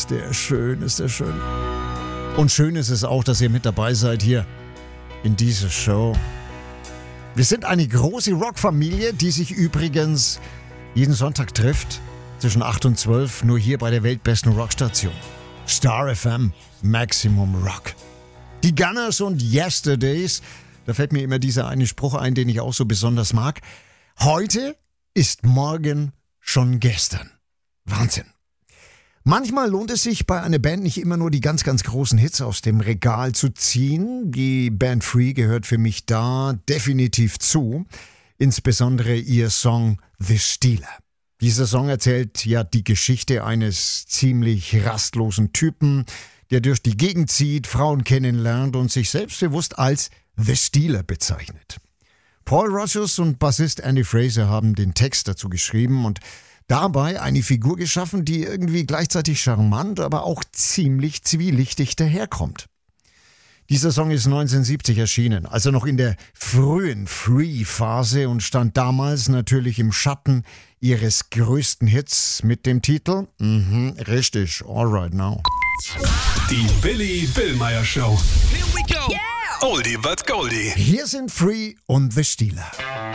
ist der schön, ist der schön. Und schön ist es auch, dass ihr mit dabei seid hier in dieser Show. Wir sind eine große Rockfamilie, die sich übrigens jeden Sonntag trifft, zwischen 8 und 12, nur hier bei der weltbesten Rockstation. Star FM, Maximum Rock. Die Gunners und Yesterdays, da fällt mir immer dieser eine Spruch ein, den ich auch so besonders mag. Heute ist morgen schon gestern. Wahnsinn. Manchmal lohnt es sich bei einer Band nicht immer nur die ganz, ganz großen Hits aus dem Regal zu ziehen. Die Band Free gehört für mich da definitiv zu. Insbesondere ihr Song The Stealer. Dieser Song erzählt ja die Geschichte eines ziemlich rastlosen Typen, der durch die Gegend zieht, Frauen kennenlernt und sich selbstbewusst als The Stealer bezeichnet. Paul Rogers und Bassist Andy Fraser haben den Text dazu geschrieben und dabei eine Figur geschaffen, die irgendwie gleichzeitig charmant, aber auch ziemlich zwielichtig daherkommt. Dieser Song ist 1970 erschienen, also noch in der frühen Free-Phase und stand damals natürlich im Schatten ihres größten Hits mit dem Titel, richtig, All Right Now. Die Billy Billmeyer Show. Here we go. Yeah. Oldie but Goldie. Hier sind Free und The Stealer.